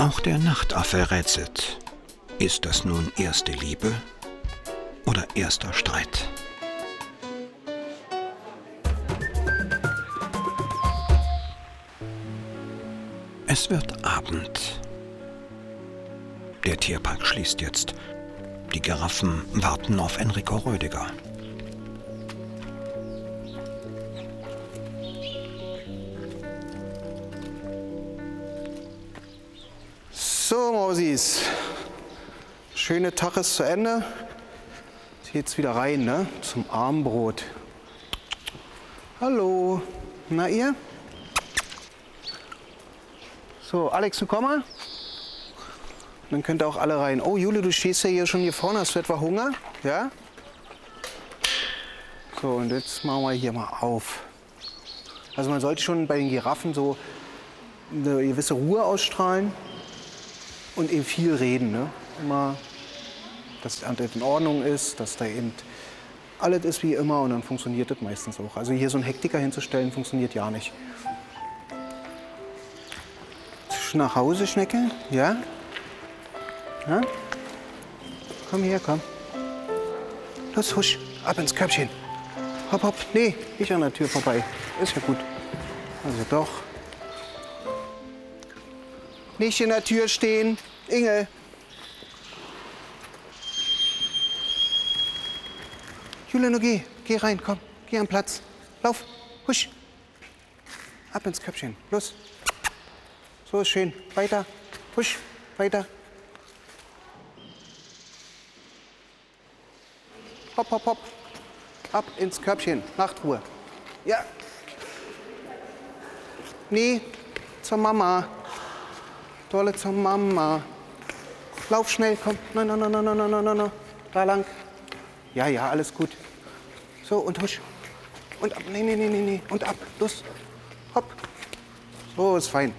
Auch der Nachtaffe rätselt. Ist das nun erste Liebe oder erster Streit? Es wird Abend. Der Tierpark schließt jetzt. Die Giraffen warten auf Enrico Rödiger. So, Mausis. Schöne Tag ist zu Ende. Jetzt geht's wieder rein, ne? Zum Abendbrot. Hallo. Na, ihr? So, Alex, du komm mal. Dann könnt ihr auch alle rein. Oh, Jule, du stehst ja hier schon hier vorne. Hast du etwa Hunger? Ja? So, und jetzt machen wir hier mal auf. Also man sollte schon bei den Giraffen so eine gewisse Ruhe ausstrahlen und eben viel reden. Ne? Immer, dass alles in Ordnung ist, dass da eben alles ist wie immer und dann funktioniert das meistens auch. Also hier so einen Hektiker hinzustellen, funktioniert ja nicht. Nach Hause, Schnecke? Ja? Ja? Komm her, komm. Los, husch, ab ins Körbchen. Hopp, hopp. Nee, nicht an der Tür vorbei. Ist ja gut. Also doch. Nicht in der Tür stehen. Inge. Julian, geh. Geh rein, komm. Geh am Platz. Lauf. Husch. Ab ins Körbchen. Los. So ist schön. Weiter. Husch. Weiter. Hopp, hopp, hopp. Ab ins Körbchen. Nachtruhe. Ja. Nee, zur Mama. Dolle zur Mama. Lauf schnell, komm. Nein, nein, nein, nein, nein, nein, nein, nein. Da lang. Ja, ja, alles gut. So, und husch. Und ab. Nee, nee, nee, nee, nee. Und ab. Los. Hopp. So, ist fein.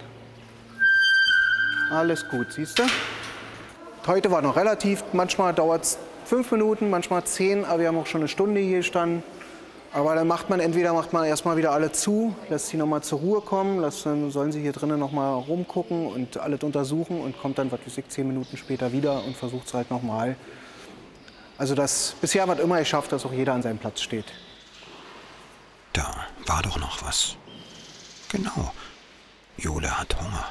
Alles gut, siehst du? Heute war noch relativ. Manchmal dauert es 5 Minuten, manchmal 10, aber wir haben auch schon eine Stunde hier gestanden. Aber dann macht man erstmal wieder alle zu, lässt sie noch mal zur Ruhe kommen, dann sollen sie hier drinnen noch mal rumgucken und alles untersuchen und kommt dann, was weiß ich, 10 Minuten später wieder und versucht es halt noch mal. Also bisher haben wir es immer geschafft, dass auch jeder an seinem Platz steht. Da war doch noch was. Genau, Jule hat Hunger.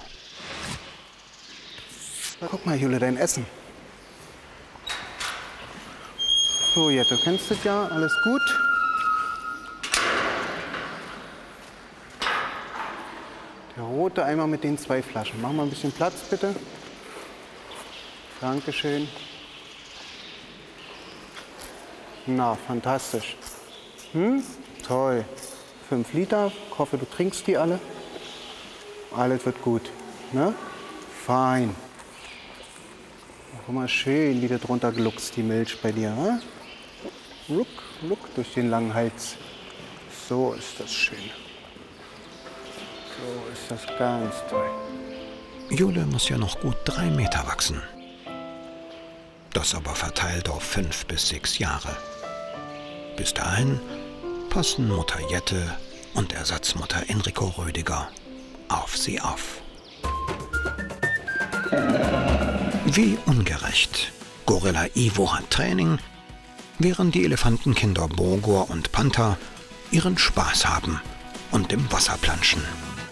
Guck mal, Jule, dein Essen. So, Jette, du kennst es ja, alles gut. Der rote Eimer mit den 2 Flaschen. Mach mal ein bisschen Platz, bitte. Dankeschön. Na, fantastisch. Toll. 5 Liter. Ich hoffe, du trinkst die alle. Alles wird gut. Ne? Fein. Guck mal schön, wie da drunter gluckst, die Milch bei dir. Ne? Ruck, ruck durch den langen Hals. So ist das schön. So ist das ganz toll. Jule muss ja noch gut 3 Meter wachsen. Das aber verteilt auf 5 bis 6 Jahre. Bis dahin passen Mutter Jette und Ersatzmutter Enrico Rödiger auf sie auf. Wie ungerecht. Gorilla Ivo hat Training, während die Elefantenkinder Bogor und Panther ihren Spaß haben und im Wasser planschen.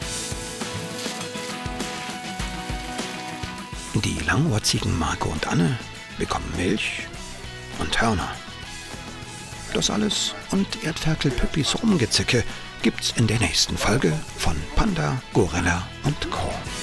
Die Langohrziegen Marco und Anne bekommen Milch und Hörner. Das alles und Erdferkel Püppis Rumgezicke gibt's in der nächsten Folge von Panda, Gorilla und Co.